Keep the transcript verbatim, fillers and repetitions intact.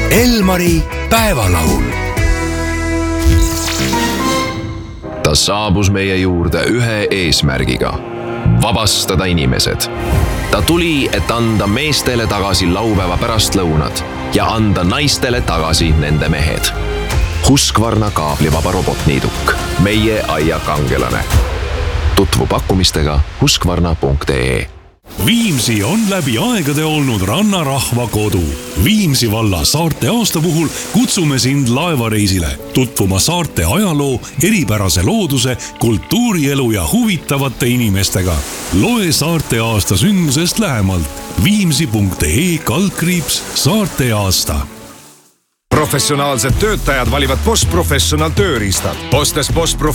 Elmari päevalaul. Ta saabus meie juurde ühe eesmärgiga. Vabastada inimesed. Ta tuli, et anda meestele tagasi laupäeva pärastlõunad ja anda naistele tagasi nende mehed. Husqvarna kaablivaba robotniiduk. Meie aia kangelane. Tutvu pakkumistega husqvarna punkt ee. Viimsi on läbi aegade olnud rannarahva kodu. Viimsi valla saarte aasta puhul kutsume sind laevareisile, tutvuma saarte ajaloo, eripärase looduse, kultuurielu ja huvitavate inimestega. Loe saarte aasta sündmusest lähemalt. viimsi punkt ee kaldkriips saarte aasta. Professionaalsed töötajad valivad Bosch Professional tööriistad. Ostes Bosch Professional